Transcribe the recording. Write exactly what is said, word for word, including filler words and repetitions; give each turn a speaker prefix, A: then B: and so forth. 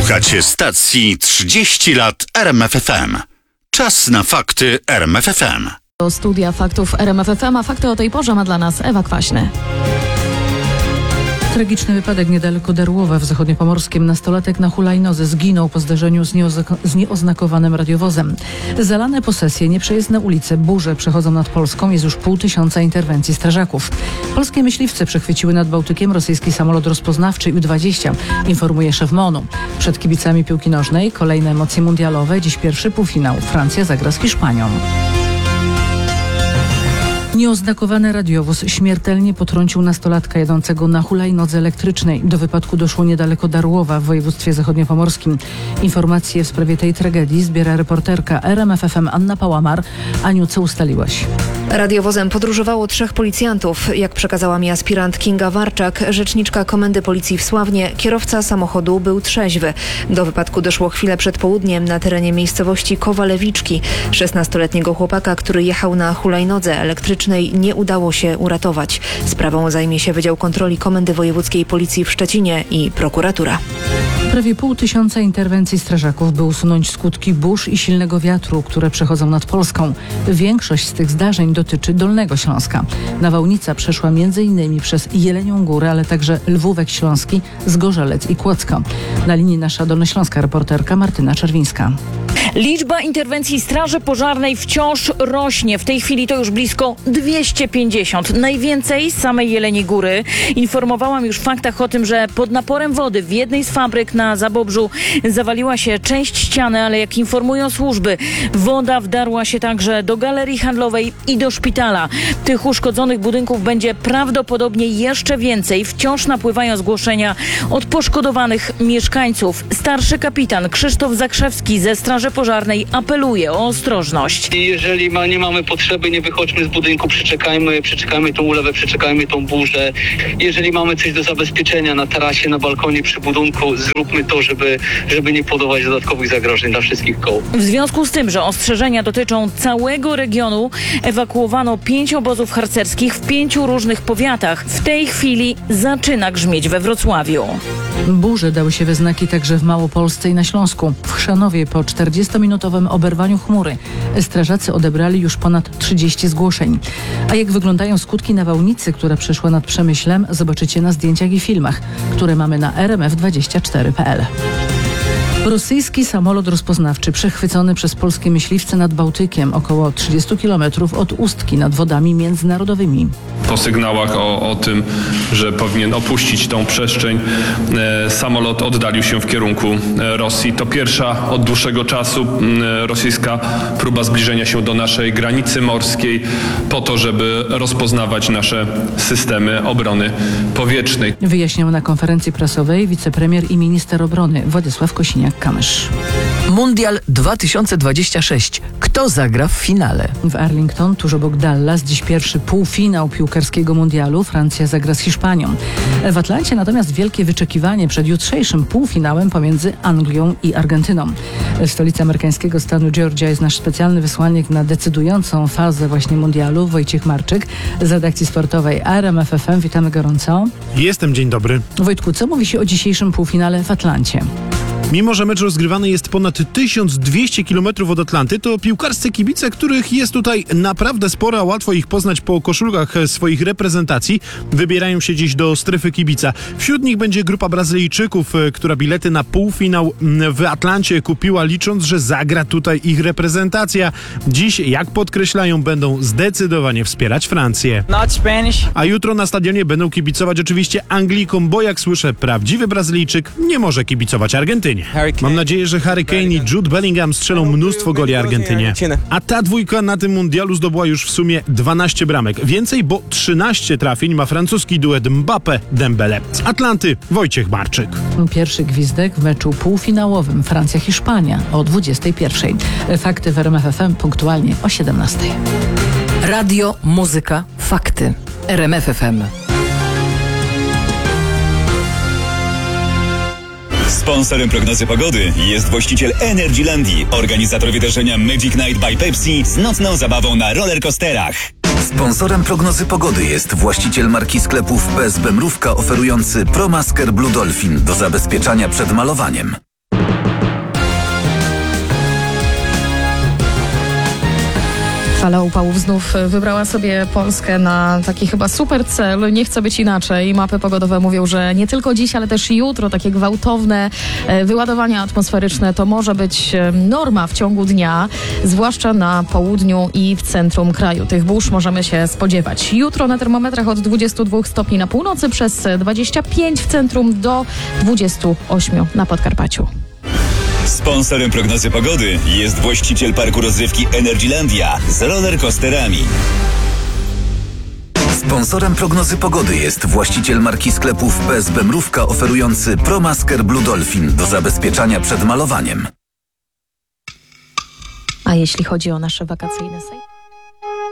A: Słuchacie stacji trzydzieści lat R M F F M. Czas na fakty R M F F M.
B: Do studia faktów R M F F M, a fakty o tej porze ma dla nas Ewa Kwaśny.
C: Tragiczny wypadek niedaleko Darłowa w zachodniopomorskim. Nastolatek na hulajnodze zginął po zderzeniu z, nieozna- z nieoznakowanym radiowozem. Zalane posesje, nieprzejezdne ulice, burze przechodzą nad Polską. Jest już pół tysiąca interwencji strażaków. Polskie myśliwce przechwyciły nad Bałtykiem rosyjski samolot rozpoznawczy U dwadzieścia, informuje szef MONU. Przed kibicami piłki nożnej kolejne emocje mundialowe. Dziś pierwszy półfinał. Francja zagra z Hiszpanią. Nieoznakowany radiowóz śmiertelnie potrącił nastolatka jadącego na hulajnodze elektrycznej. Do wypadku doszło niedaleko Darłowa w województwie zachodniopomorskim. Informacje w sprawie tej tragedii zbiera reporterka R M F F M Anna Pałamar. Aniu, co ustaliłaś?
D: Radiowozem podróżowało trzech policjantów. Jak przekazała mi aspirant Kinga Warczak, rzeczniczka Komendy Policji w Sławnie, kierowca samochodu był trzeźwy. Do wypadku doszło chwilę przed południem na terenie miejscowości Kowalewiczki. szesnastoletniego chłopaka, który jechał na hulajnodze elektrycznej, nie udało się uratować. Sprawą zajmie się Wydział Kontroli Komendy Wojewódzkiej Policji w Szczecinie i prokuratura.
C: Prawie pół tysiąca interwencji strażaków, by usunąć skutki burz i silnego wiatru, które przechodzą nad Polską. Większość z tych zdarzeń dotyczy Dolnego Śląska. Nawałnica przeszła między innymi przez Jelenią Górę, ale także Lwówek Śląski, Zgorzelec i Kłodzko. Na linii nasza dolnośląska reporterka Martyna Czerwińska.
E: Liczba interwencji Straży Pożarnej wciąż rośnie. W tej chwili to już blisko dwieście pięćdziesiąt. Najwięcej z samej Jeleniej Góry. Informowałam już w faktach o tym, że pod naporem wody w jednej z fabryk na Zabobrzu zawaliła się część ściany, ale jak informują służby, woda wdarła się także do galerii handlowej i do szpitala. Tych uszkodzonych budynków będzie prawdopodobnie jeszcze więcej. Wciąż napływają zgłoszenia od poszkodowanych mieszkańców. Starszy kapitan Krzysztof Zakrzewski ze Straży Pożarnej apeluje o ostrożność.
F: Jeżeli ma, nie mamy potrzeby, nie wychodźmy z budynku, przeczekajmy, przeczekajmy tą ulewę, przeczekajmy tą burzę. Jeżeli mamy coś do zabezpieczenia na tarasie, na balkonie, przy budynku, zróbmy to, żeby, żeby nie powodować dodatkowych zagrożeń dla wszystkich koł.
E: W związku z tym, że ostrzeżenia dotyczą całego regionu, ewakuowano pięć obozów harcerskich w pięciu różnych powiatach. W tej chwili zaczyna grzmieć we Wrocławiu.
C: Burze dały się we znaki także w Małopolsce i na Śląsku. W Chrzanowie po czterdziestominutowym oberwaniu chmury strażacy odebrali już ponad trzydzieści zgłoszeń. A jak wyglądają skutki nawałnicy, która przeszła nad Przemyślem, zobaczycie na zdjęciach i filmach, które mamy na r m f dwadzieścia cztery kropka p l. Rosyjski samolot rozpoznawczy przechwycony przez polskie myśliwce nad Bałtykiem, około trzydzieści kilometrów od Ustki nad wodami międzynarodowymi.
G: Po sygnałach o, o tym, że powinien opuścić tą przestrzeń, e, samolot oddalił się w kierunku e, Rosji. To pierwsza od dłuższego czasu e, rosyjska próba zbliżenia się do naszej granicy morskiej po to, żeby rozpoznawać nasze systemy obrony powietrznej.
C: Wyjaśniał na konferencji prasowej wicepremier i minister obrony Władysław Kosiniak-Kamysz.
H: Mundial dwa tysiące dwadzieścia sześć. Kto zagra w finale?
C: W Arlington, tuż obok Dallas, dziś pierwszy półfinał piłkarskiego mundialu. Francja zagra z Hiszpanią. W Atlancie natomiast wielkie wyczekiwanie przed jutrzejszym półfinałem pomiędzy Anglią i Argentyną. W stolicy amerykańskiego stanu Georgia jest nasz specjalny wysłannik na decydującą fazę właśnie mundialu, Wojciech Marczyk z redakcji sportowej R M F F M. Witamy gorąco.
I: Jestem, dzień dobry.
C: Wojtku, co mówi się o dzisiejszym półfinale w Atlancie?
I: Mimo że mecz rozgrywany jest ponad tysiąc dwieście kilometrów od Atlanty, to piłkarscy kibice, których jest tutaj naprawdę sporo, a łatwo ich poznać po koszulkach swoich reprezentacji, wybierają się dziś do strefy kibica. Wśród nich będzie grupa Brazylijczyków, która bilety na półfinał w Atlancie kupiła, licząc, że zagra tutaj ich reprezentacja. Dziś, jak podkreślają, będą zdecydowanie wspierać Francję. A jutro na stadionie będą kibicować oczywiście Anglikom, bo jak słyszę, prawdziwy Brazylijczyk nie może kibicować Argentynie. Mam nadzieję, że Harry Kane i Jude Bellingham strzelą mnóstwo goli Argentynie. A ta dwójka na tym mundialu zdobyła już w sumie dwanaście bramek. Więcej, bo trzynaście trafień ma francuski duet Mbappé-Dembélé. Z Atlanty Wojciech Marczyk.
C: Pierwszy gwizdek w meczu półfinałowym Francja-Hiszpania o dwudziestej pierwszej. Fakty w R M F F M punktualnie o siedemnastej.
H: Radio, muzyka, fakty. R M F F M.
J: Sponsorem prognozy pogody jest właściciel Energylandii, organizator wydarzenia Magic Night by Pepsi z nocną zabawą na rollercoasterach.
K: Sponsorem prognozy pogody jest właściciel marki sklepów P S B Mrówka, oferujący ProMasker Blue Dolphin do zabezpieczania przed malowaniem.
B: Fala upałów znów wybrała sobie Polskę na taki chyba super cel. Nie chce być inaczej. Mapy pogodowe mówią, że nie tylko dziś, ale też jutro takie gwałtowne e, wyładowania atmosferyczne to może być e, norma w ciągu dnia, zwłaszcza na południu i w centrum kraju. Tych burz możemy się spodziewać. Jutro na termometrach od dwudziestu dwóch stopni na północy, przez dwadzieścia pięć w centrum do dwudziestu ośmiu na Podkarpaciu.
J: Sponsorem prognozy pogody jest właściciel parku rozrywki Energylandia z rollercoasterami.
K: Sponsorem prognozy pogody jest właściciel marki sklepów P S B Mrówka oferujący ProMasker Blue Dolphin do zabezpieczania przed malowaniem.
B: A jeśli chodzi o nasze wakacyjne sejmy?